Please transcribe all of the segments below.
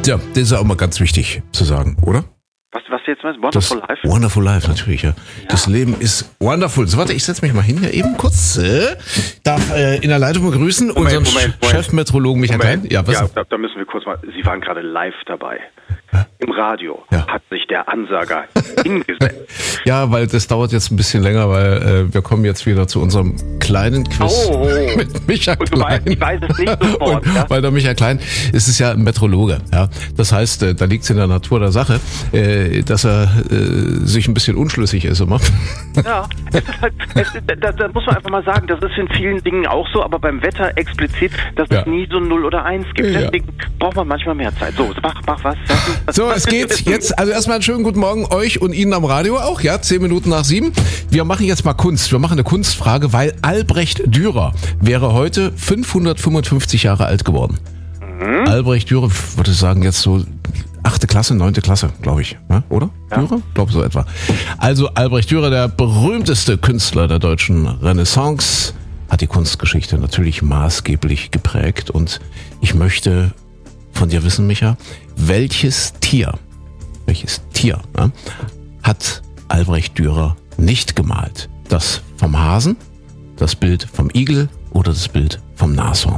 Ja, das ist auch mal ganz wichtig zu sagen, oder? Was du jetzt meinst? Wonderful Life? Wonderful Life, natürlich, ja. Das Leben ist wonderful. So, warte, ich setze mich mal hin hier eben kurz. Darf in der Leitung begrüßen unseren Chefmeteorologen Michael Klein. Ja, da müssen wir kurz mal, Sie waren gerade live dabei. Im Radio hat sich der Ansager hingesetzt. Ja, weil das dauert jetzt ein bisschen länger, weil wir kommen jetzt wieder zu unserem kleinen Quiz mit Michael Klein. Ich weiß es nicht sofort. Und, weil der Michael Klein ist ja ein Meteorologe. Ja? Das heißt, da liegt es in der Natur der Sache, dass er sich ein bisschen unschlüssig ist immer. Ja, da muss man einfach mal sagen, das ist in vielen Dingen auch so, aber beim Wetter explizit, dass es nie so 0 oder 1 gibt. Deswegen braucht man manchmal mehr Zeit. So, mach was. So, es geht jetzt, also erstmal einen schönen guten Morgen euch und Ihnen am Radio auch, 10 Minuten nach 7. Wir machen jetzt mal Kunst. Wir machen eine Kunstfrage, weil Albrecht Dürer wäre heute 555 Jahre alt geworden. Albrecht Dürer, würde ich sagen, jetzt so 8. Klasse, 9. Klasse, glaube ich, oder? Ja. Dürer? Glaube so etwa. Also Albrecht Dürer, der berühmteste Künstler der deutschen Renaissance, hat die Kunstgeschichte natürlich maßgeblich geprägt und ich möchte von dir wissen, Micha, welches Tier hat Albrecht Dürer nicht gemalt? Das vom Hasen, das Bild vom Igel oder das Bild vom Nashorn?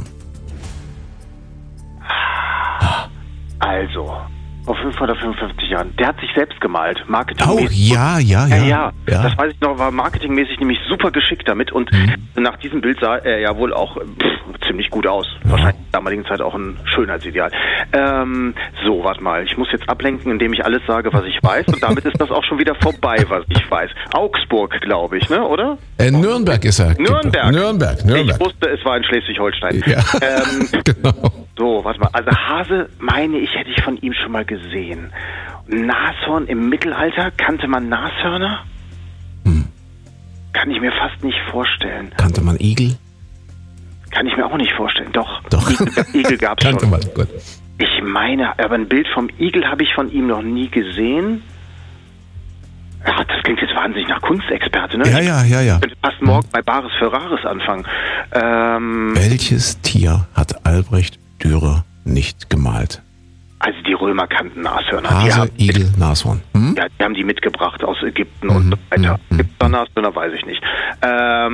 Also, vor 555 Jahren. Der hat sich selbst gemalt, marketingmäßig. Oh, ja. Das weiß ich noch, war marketingmäßig nämlich super geschickt damit und nach diesem Bild sah er ja wohl auch ziemlich gut aus. Wahrscheinlich in der damaligen Zeit auch ein Schönheitsideal. So, warte mal, ich muss jetzt ablenken, indem ich alles sage, was ich weiß und damit ist das auch schon wieder vorbei, was ich weiß. Augsburg, glaube ich, ne, oder? Nürnberg ist er. Nürnberg. Ich wusste, es war in Schleswig-Holstein. Ja, genau. So, warte mal, also Hase, meine ich, hätte ich von ihm schon mal gesehen. Nashorn im Mittelalter, kannte man Nashörner? Kann ich mir fast nicht vorstellen. Kannte man Igel? Kann ich mir auch nicht vorstellen, doch. Igel gab's kannte schon. Man, gut. Ich meine, aber ein Bild vom Igel habe ich von ihm noch nie gesehen. Ja, das klingt jetzt wahnsinnig nach Kunstexperte, ne? Ja. Ich könnte fast morgen bei Bares Ferraris anfangen. Welches Tier hat Albrecht Dürer nicht gemalt? Also die Römer kannten Nashörner. Hase, Igel, Nashorn. Ja, die haben die mitgebracht aus Ägypten und so weiter. Gibt es da Nashörner? Weiß ich nicht. Aber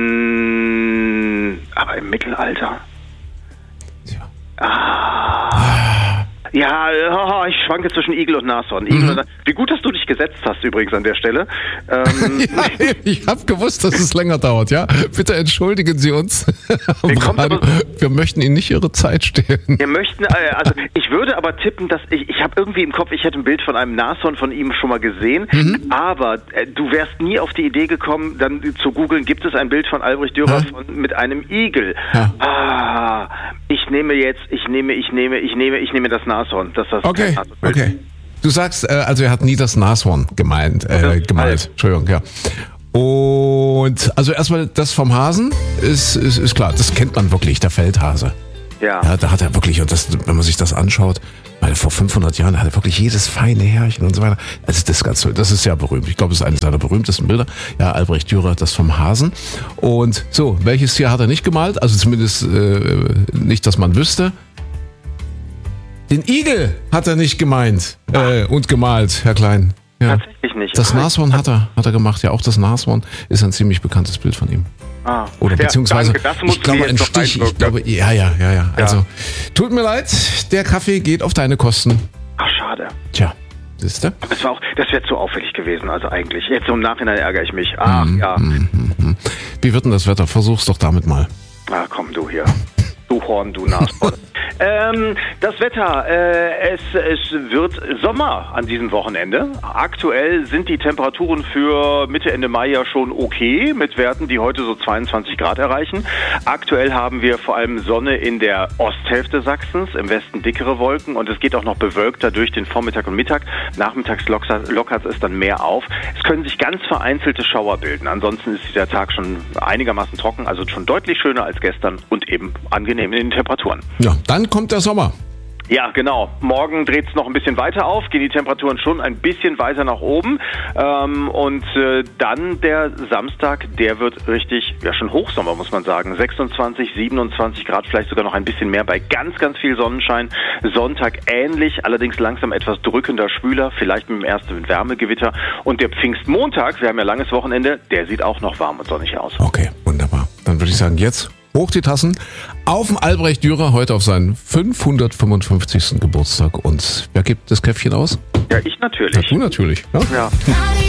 im Mittelalter? Ja, ich schwanke zwischen Igel und Nashorn. Wie gut, dass du dich gesetzt hast übrigens an der Stelle. Ja, ich habe gewusst, dass es länger dauert, ja? Bitte entschuldigen Sie uns. Wir möchten Ihnen nicht Ihre Zeit stehlen. Wir möchten, also ich würde aber tippen, dass ich habe irgendwie im Kopf, ich hätte ein Bild von einem Nashorn von ihm schon mal gesehen, aber du wärst nie auf die Idee gekommen, dann zu googeln, gibt es ein Bild von Albrecht Dürer mit einem Igel? Ja. Ich nehme das Nashorn. Okay. Du sagst, also er hat nie das Nashorn gemalt. Entschuldigung, ja. Und also erstmal das vom Hasen ist klar, das kennt man wirklich, der Feldhase. Ja, da hat er wirklich, und das, wenn man sich das anschaut, weil vor 500 Jahren hat er wirklich jedes feine Härchen und so weiter. Also das ist ganz toll, das ist ja berühmt. Ich glaube, das ist eines seiner berühmtesten Bilder. Ja, Albrecht Dürer, das vom Hasen. Und so, welches Tier hat er nicht gemalt? Also zumindest nicht, dass man wüsste. Den Igel hat er nicht gemeint und gemalt, Herr Klein. Ja. Tatsächlich nicht. Das Nashorn hat er gemacht. Ja, auch das Nashorn ist ein ziemlich bekanntes Bild von ihm. Oder beziehungsweise, ich glaube, ein Stich. Ich glaube, ja. Also, tut mir leid, der Kaffee geht auf deine Kosten. Ach, schade. Tja, siehst du? Das wäre zu auffällig gewesen, also eigentlich. Jetzt im Nachhinein ärgere ich mich. Wie wird denn das Wetter? Versuch's doch damit mal. Komm, du hier. Du Horn, du Nashorn. Das Wetter, es wird Sommer an diesem Wochenende. Aktuell sind die Temperaturen für Mitte, Ende Mai ja schon okay, mit Werten, die heute so 22 Grad erreichen. Aktuell haben wir vor allem Sonne in der Osthälfte Sachsens, im Westen dickere Wolken und es geht auch noch bewölkter durch den Vormittag und Mittag. Nachmittags lockert es dann mehr auf. Es können sich ganz vereinzelte Schauer bilden. Ansonsten ist dieser Tag schon einigermaßen trocken, also schon deutlich schöner als gestern und eben angenehm in den Temperaturen. Ja, dann kommt der Sommer. Ja, genau. Morgen dreht es noch ein bisschen weiter auf, gehen die Temperaturen schon ein bisschen weiter nach oben. Und dann der Samstag, der wird richtig, ja schon Hochsommer, muss man sagen. 26, 27 Grad, vielleicht sogar noch ein bisschen mehr bei ganz, ganz viel Sonnenschein. Sonntag ähnlich, allerdings langsam etwas drückender, schwüler, vielleicht mit dem ersten Wärmegewitter. Und der Pfingstmontag, wir haben ja langes Wochenende, der sieht auch noch warm und sonnig aus. Okay, wunderbar. Dann würde ich sagen, jetzt hoch die Tassen auf den Albrecht Dürer, heute auf seinen 555. Geburtstag. Und wer gibt das Käffchen aus? Ja, ich natürlich. Ja, du natürlich. Ja? Ja.